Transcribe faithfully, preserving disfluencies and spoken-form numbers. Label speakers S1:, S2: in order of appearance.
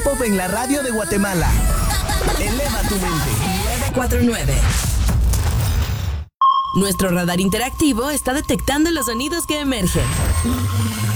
S1: K-pop en la radio de Guatemala. Eleva tu mente.
S2: nueve cuatro nueve. Nuestro radar interactivo está detectando los sonidos que emergen.